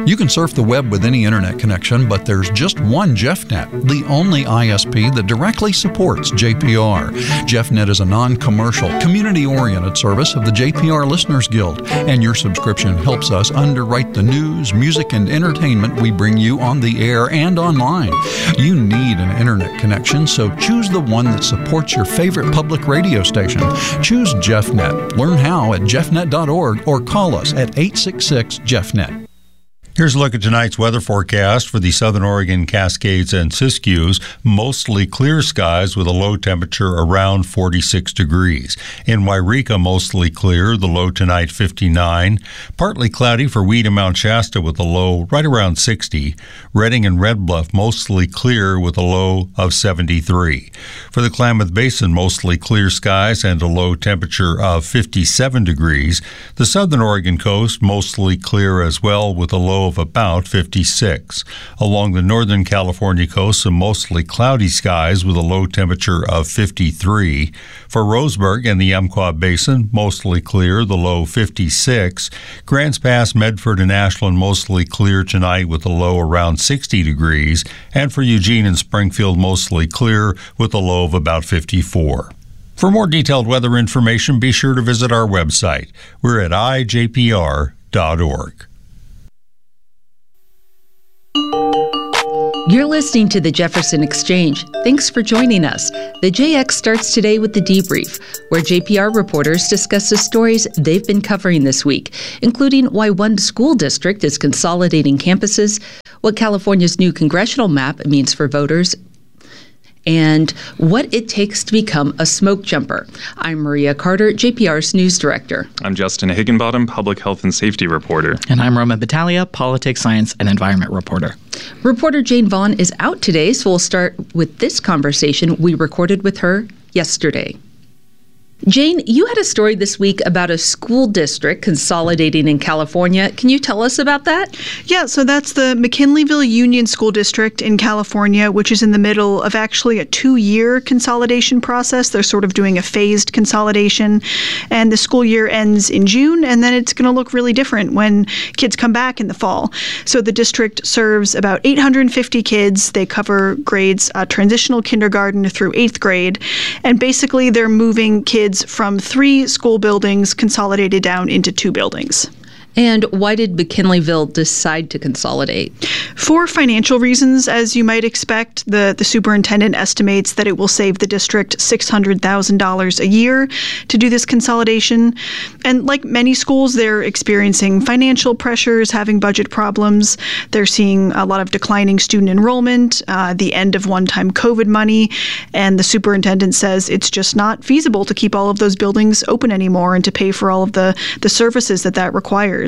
You can surf the web with any internet connection, but there's just one JeffNet, the only ISP that directly supports JPR. JeffNet is a non-commercial, community-oriented service of the JPR Listeners Guild, and your subscription helps us underwrite the news, music, and entertainment we bring you on the air and online. You need an internet connection, so choose the one that supports your favorite public radio station. Choose JeffNet. Learn how at jeffnet.org or call us at 866-JeffNet. Here's a look at tonight's weather forecast for the Southern Oregon Cascades and Siskiyous. Mostly clear skies with a low temperature around 46 degrees. In Wairika, mostly clear, the low tonight 59. Partly cloudy for Weed and Mount Shasta with a low right around 60. Redding and Red Bluff, mostly clear with a low of 73. For the Klamath Basin, mostly clear skies and a low temperature of 57 degrees. The Southern Oregon coast, mostly clear as well with a low of about 56. Along the Northern California coast, some mostly cloudy skies with a low temperature of 53. For Roseburg and the Umpqua Basin, mostly clear, the low 56. Grants Pass, Medford, and Ashland, mostly clear tonight with a low around 60 degrees. And for Eugene and Springfield, mostly clear with a low of about 54. For more detailed weather information, be sure to visit our website. We're at ijpr.org. You're listening to the Jefferson Exchange. Thanks for joining us. The JX starts today with the debrief, where JPR reporters discuss the stories they've been covering this week, including why one school district is consolidating campuses, what California's new congressional map means for voters, and what it takes to become a smoke jumper. I'm Maria Carter, JPR's news director. I'm Justin Higginbottom, public health and safety reporter. And I'm Roman Battaglia, politics, science, and environment reporter. Reporter Jane Vaughn is out today, so we'll start with this conversation we recorded with her yesterday. Jane, you had a story this week about a school district consolidating in California. Can you tell us about that? Yeah, so that's the McKinleyville Union School District in California, which is in the middle of actually a 2-year consolidation process. They're sort of doing a phased consolidation, and the school year ends in June, and then it's going to look really different when kids come back in the fall. So the district serves about 850 kids. They cover grades transitional kindergarten through 8th grade, and basically they're moving kids from 3 school buildings consolidated down into 2 buildings. And why did McKinleyville decide to consolidate? For financial reasons, as you might expect. The superintendent estimates that it will save the district $600,000 a year to do this consolidation. And like many schools, they're experiencing financial pressures, having budget problems. They're seeing a lot of declining student enrollment, the end of one-time COVID money, and the superintendent says it's just not feasible to keep all of those buildings open anymore and to pay for all of the services that requires.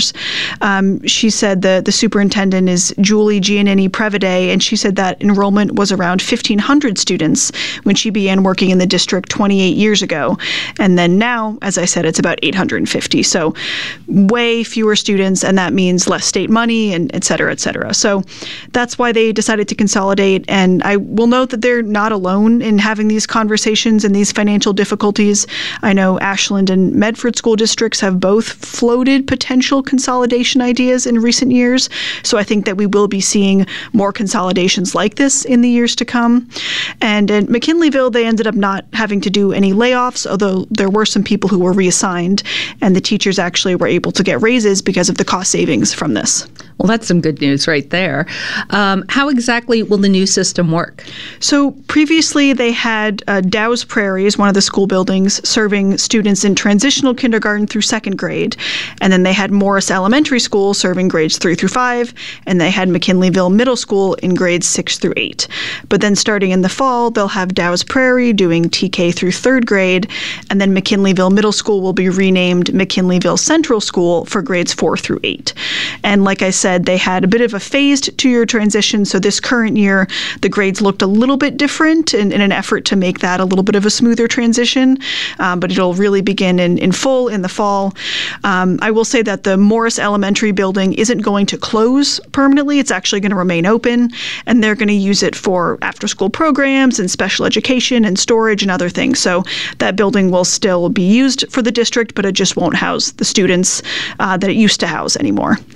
She said the superintendent is Julie Giannini Previde, and she said that enrollment was around 1,500 students when she began working in the district 28 years ago. And then now, as I said, it's about 850. So way fewer students, and that means less state money, and et cetera, et cetera. So that's why they decided to consolidate. And I will note that they're not alone in having these conversations and these financial difficulties. I know Ashland and Medford school districts have both floated potential consolidation ideas in recent years. So I think that we will be seeing more consolidations like this in the years to come. And at McKinleyville, they ended up not having to do any layoffs, although there were some people who were reassigned, and the teachers actually were able to get raises because of the cost savings from this. Well, that's some good news right there. How exactly will the new system work? So previously they had Dow's Prairie as one of the school buildings serving students in transitional kindergarten through 2nd grade. And then they had Morris Elementary School serving grades 3 through 5. And they had McKinleyville Middle School in grades 6 through 8. But then starting in the fall, they'll have Dow's Prairie doing TK through 3rd grade. And then McKinleyville Middle School will be renamed McKinleyville Central School for grades 4 through 8. And like I said, they had a bit of a phased 2-year transition. So this current year, the grades looked a little bit different in an effort to make that a little bit of a smoother transition. But it'll really begin in full in the fall. I will say that the Morris Elementary building isn't going to close permanently. It's actually going to remain open, and they're going to use it for after-school programs and special education and storage and other things. So that building will still be used for the district, but it just won't house the students that it used to house anymore.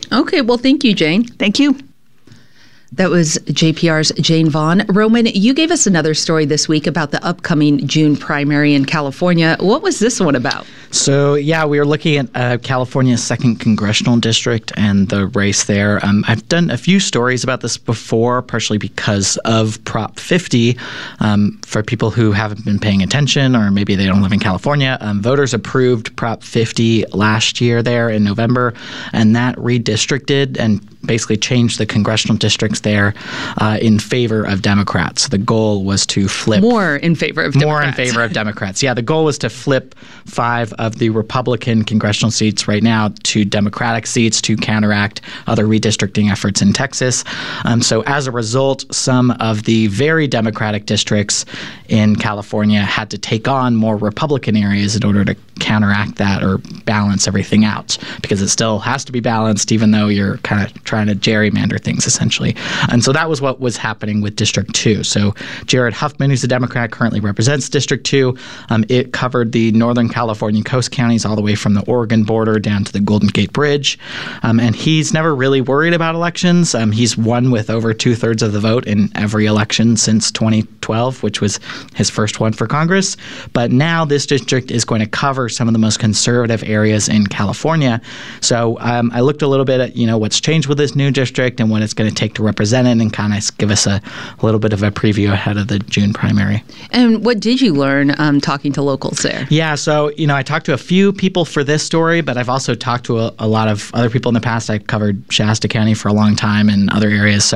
Okay, well, thank you, Jane. Thank you. That was JPR's Jane Vaughn. Roman, you gave us another story this week about the upcoming June primary in California. What was this one about? So, yeah, we were looking at California's 2nd Congressional District and the race there. I've done a few stories about this before, partially because of Prop 50. For people who haven't been paying attention, or maybe they don't live in California, voters approved Prop 50 last year there in November, and that redistricted and basically changed the congressional districts there in favor of Democrats. So the goal was to flip... More in favor of Democrats. More in favor of Democrats. Yeah, the goal was to flip 5 of the Republican congressional seats right now to Democratic seats to counteract other redistricting efforts in Texas. So as a result, some of the very Democratic districts in California had to take on more Republican areas in order to counteract that or balance everything out, because it still has to be balanced even though you're kind of trying to gerrymander things essentially. And so that was what was happening with District 2. So Jared Huffman, who's a Democrat, currently represents District 2. It covered the Northern California coast counties all the way from the Oregon border down to the Golden Gate Bridge. And he's never really worried about elections. He's won with over 2/3 of the vote in every election since 2012, which was his first one for Congress. But now this district is going to cover some of the most conservative areas in California. So I looked a little bit at, what's changed with this new district and what it's going to take to represent it, and kind of give us a little bit of a preview ahead of the June primary. And what did you learn talking to locals there? Yeah, so, I talked to a few people for this story, but I've also talked to a lot of other people in the past. I covered Shasta County for a long time and other areas. So